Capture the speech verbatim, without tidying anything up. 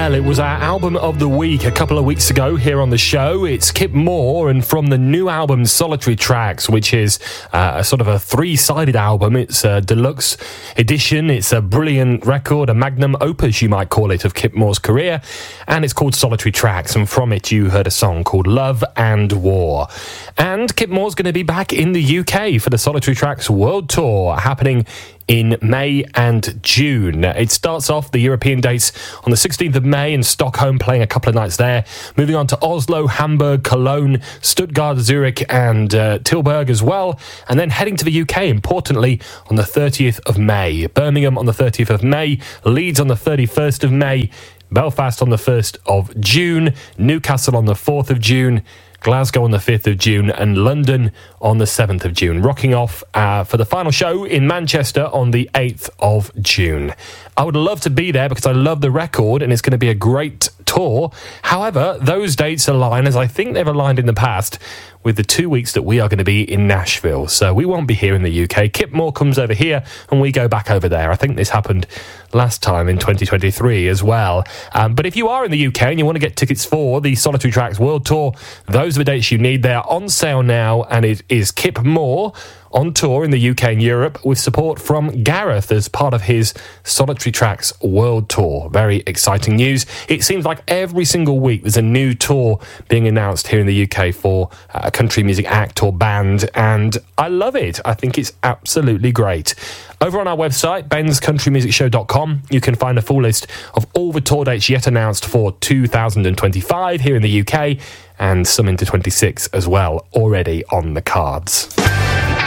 Well, it was our album of the week a couple of weeks ago here on the show. It's Kip Moore, and from the new album Solitary Tracks, which is uh, a sort of a three-sided album. It's a deluxe edition. It's a brilliant record, a magnum opus, you might call it, of Kip Moore's career. And it's called Solitary Tracks, and from it you heard a song called Love and War. And Kip Moore's going to be back in the U K for the Solitary Tracks World Tour, happening in May and June. It starts off the European dates on the sixteenth of May in Stockholm, playing a couple of nights there. Moving on to Oslo, Hamburg, Cologne, Stuttgart, Zurich and uh, Tilburg as well. And then heading to the U K, importantly, on the thirtieth of May. Birmingham on the thirtieth of May, Leeds on the thirty-first of May, Belfast on the first of June, Newcastle on the fourth of June, Glasgow on the fifth of June and London on the seventh of June, rocking off uh, for the final show in Manchester on the eighth of June. I would love to be there because I love the record and it's going to be a great tour. However, those dates align, as I think they've aligned in the past, with the two weeks that we are going to be in Nashville. So we won't be here in the U K. Kip Moore comes over here and we go back over there. I think this happened last time in twenty twenty-three as well. Um, but if you are in the U K and you want to get tickets for the Solitary Tracks World Tour, those are the dates you need. They are on sale now, and it is Kip Moore on tour in the U K and Europe with support from Gareth as part of his Solitary Tracks World Tour. Very exciting news. It seems like every single week there's a new tour being announced here in the U K for a country music act or band, and I love it. I think it's absolutely great. Over on our website, bens country music show dot com, you can find a full list of all the tour dates yet announced for two thousand twenty-five here in the U K, and some into twenty-six as well, already on the cards.